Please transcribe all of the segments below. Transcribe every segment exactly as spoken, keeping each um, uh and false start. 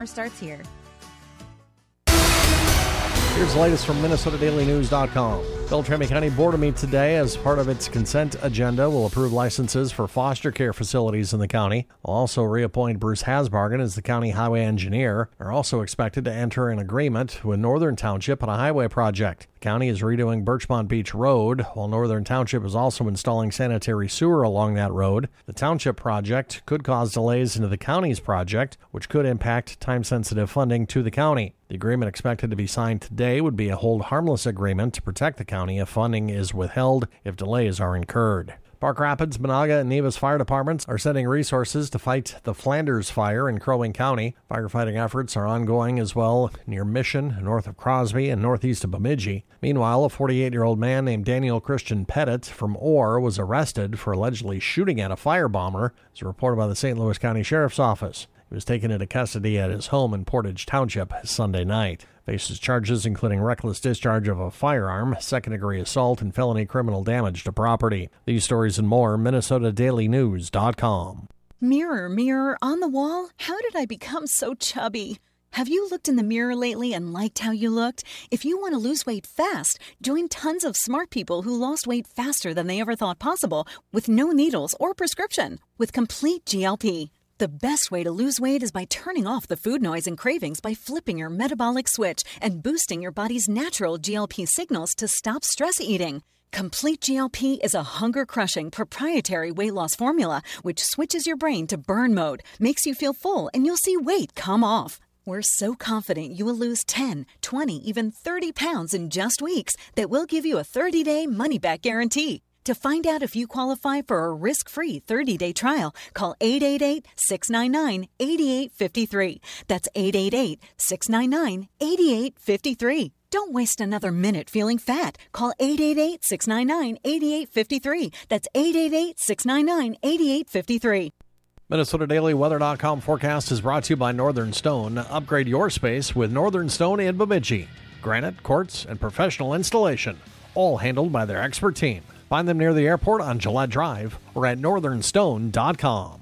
starts here. Here's the latest from Minnesota Daily News dot com. Beltrami County Board will meet today as part of its consent agenda. Will approve licenses for foster care facilities in the county. Will also reappoint Bruce Hasbargen as the county highway engineer. They're also expected to enter an agreement with Northern Township on a highway project. The county is redoing Birchmont Beach Road, while Northern Township is also installing sanitary sewer along that road. The township project could cause delays into the county's project, which could impact time-sensitive funding to the county. The agreement expected to be signed today would be a hold harmless agreement to protect the county if funding is withheld if delays are incurred. Park Rapids, Monaga, and Nevis fire departments are sending resources to fight the Flanders fire in Crow Wing County. Firefighting efforts are ongoing as well near Mission, north of Crosby, and northeast of Bemidji. Meanwhile, a forty-eight-year-old man named Daniel Christian Pettit from Orr was arrested for allegedly shooting at a firebomber, as reported by the Saint Louis County Sheriff's Office. He was taken into custody at his home in Portage Township Sunday night. Faces charges including reckless discharge of a firearm, second-degree assault, and felony criminal damage to property. These stories and more, Minnesota Daily News dot com. Mirror, mirror on the wall, how did I become so chubby? Have you looked in the mirror lately and liked how you looked? If you want to lose weight fast, join tons of smart people who lost weight faster than they ever thought possible with no needles or prescription with Complete G L P. The best way to lose weight is by turning off the food noise and cravings by flipping your metabolic switch and boosting your body's natural G L P signals to stop stress eating. Complete G L P is a hunger-crushing proprietary weight loss formula which switches your brain to burn mode, makes you feel full, and you'll see weight come off. We're so confident you will lose ten, twenty, even thirty pounds in just weeks that we'll give you a thirty-day money-back guarantee. To find out if you qualify for a risk-free thirty-day trial, call eight eight eight, six nine nine, eight eight five three. That's eight eight eight, six nine nine, eight eight five three. Don't waste another minute feeling fat. Call eight eight eight, six nine nine, eight eight five three. That's eight eight eight, six nine nine, eight eight five three. Minnesota Daily Weather dot com forecast is brought to you by Northern Stone. Upgrade your space with Northern Stone in Bemidji. Granite, quartz, and professional installation, all handled by their expert team. Find them near the airport on Gillette Drive or at northern stone dot com.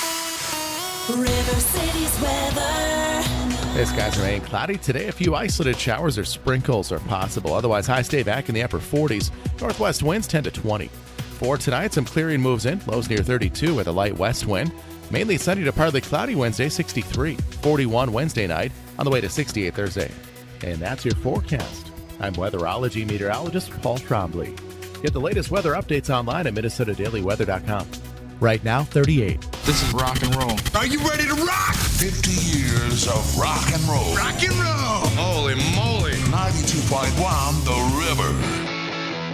River City's weather. Hey, skies remain cloudy today. A few isolated showers or sprinkles are possible. Otherwise, highs stay back in the upper forties. Northwest winds ten to twenty. For tonight, some clearing moves in. Lows near thirty-two with a light west wind. Mainly sunny to partly cloudy Wednesday, sixty-three. forty-one Wednesday night, on the way to sixty-eight Thursday. And that's your forecast. I'm weatherology meteorologist Paul Trombley. Get the latest weather updates online at Minnesota Daily Weather dot com. Right now, thirty-eight. This is rock and roll. Are you ready to rock? fifty years of rock and roll. Rock and roll. Holy moly. ninety-two point one The River.